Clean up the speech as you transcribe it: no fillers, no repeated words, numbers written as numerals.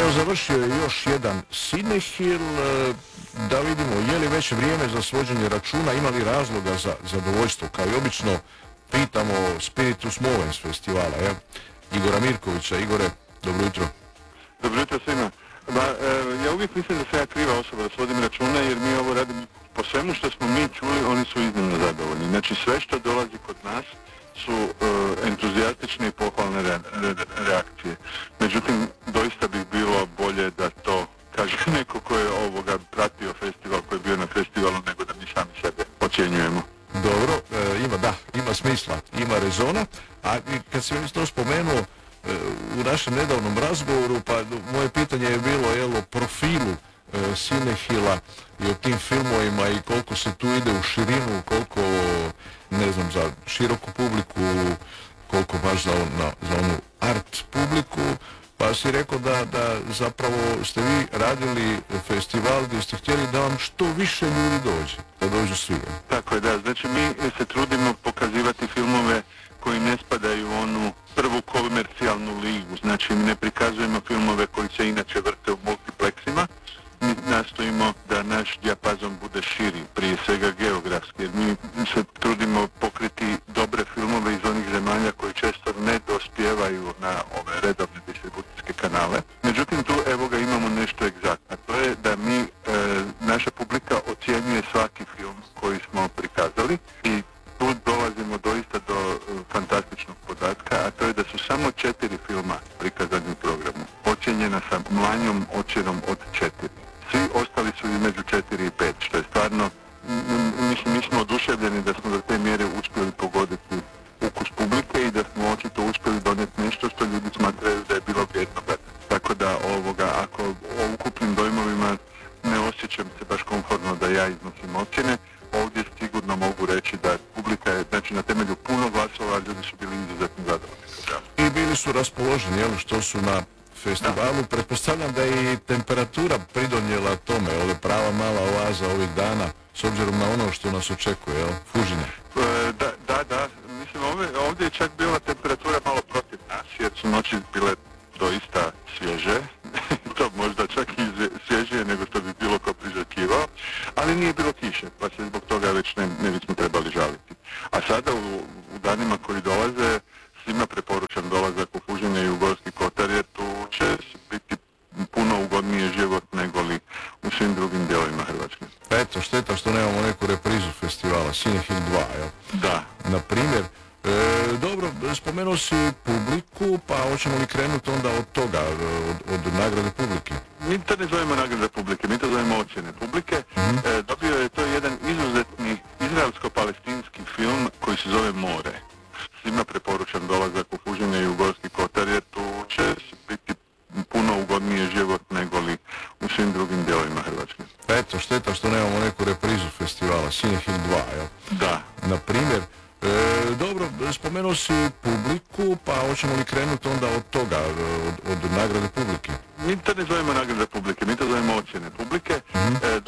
Evo, završio je još jedan Cinehil. Da vidimo, je li već vrijeme za svođenje računa, ima li razloga za zadovoljstvo? Kao i obično, pitamo Spiritus Movens festivala, ja? Igora Mirkovića. Igore, dobro jutro. Dobro jutro svima. Ja uvijek mislim da sam ja kriva osoba da svodim računa, jer mi ovo radimo po svemu što smo mi čuli, oni su iznimno zadovoljni. Znači sve što dolazi kod nas su entuzijastične i pohvalne reakcije. Međutim, doista bi bilo bolje da to kaže neko ko je pratio festival, ko je bio na festivalu, nego da mi sami sebe ocjenjujemo. Dobro, ima smisla, ima rezona, a kad si već to spomenuo u našem nedavnom razgovoru, pa moje pitanje je bilo o profilu Cinehila i o tim filmovima i koliko se tu ide u širinu, koliko, ne znam, za široku publiku, koliko baš za onu art publiku, pa si rekao da zapravo ste vi radili festival gdje ste htjeli da vam što više ljudi dođe, da dođu svi. Tako je, da. Znači mi se trudimo pokazivati filmove koji ne spadaju u onu prvu komercijalnu ligu. Znači mi ne prikazujemo filmove koji se inače vrte u multiplexima. Mi nastojimo da naš dijapazon bude širi, prije svega geografski, jer mi se trudimo pokriti dobre filmove iz onih zemalja koji često ne dospijevaju na ove redovne distribucijske kanale. Međutim, tu imamo nešto egzaktno. To je da mi, naša publika ocjenjuje svaki film koji smo prikazali i tu dolazimo doista do fantastičnog podatka, a to je da su samo 4 filma prikazani u programu ocjenjena sa manjom ocjenom od 4. Svi ostali su između 4 i 5, što je stvarno, mi smo oduševljeni da smo do te mjere uspjeli pogoditi ukus publike i da smo očito uspjeli donijeti nešto što ljudi smatraju da je bilo vrijedno gledati. Tako da ako o ukupnim dojmovima ne osjećam se baš komfortno da ja iznosim ocjene, ovdje sigurno mogu reći da publika je, znači na temelju puno glasova, ljudi su bili izuzetno zadovoljni. I bili su raspoloženi, što su na festivalu. Da. Pretpostavljam da je i temperatura pridonijela tome, prava mala oaza ovih dana, s obzirom na ono što nas očekuje, Fužine. Da. Mislim, ovdje je čak bila temperatura malo protiv nas, jer su noći bile doista svježe. To možda čak i svježije nego što bi bilo ko priželjkivao, ali nije bilo kiše, pa se zbog toga već ne bismo trebali žaliti. A sada u danima koji dolaze, svima preporučam dolazak u Fužine i u Gorski kotar, jer tu će biti puno ugodnije život nego li u svim drugim dijelovima Hrvatske. Eto, šteta što nemamo neku reprizu festivala, Cinehil 2, jel? Da. Na primjer, dobro, spomenuo si publiku, pa hoćemo li krenuti onda od toga, od nagrade publike? Mi to ne zovemo nagrade publike, mi to zovemo ocjene publike. Dobio je to jedan izuzetni izraelsko-palestinski film koji se zove More. Svima preporučam dolazak u Fužine i u Gorski kotar, jer tu će biti puno ugodnije život nego li u svim drugim dijelovima Hrvatske. Eto, šteta što nemamo neku reprizu festivala, Cinehil 2, jel? Da. Na primjer, dobro, spomenuo si publiku, pa hoćemo li krenuti onda od toga, od nagrade publike? Mi to ne zovemo nagrade publike, mi to zovemo ocjene publike.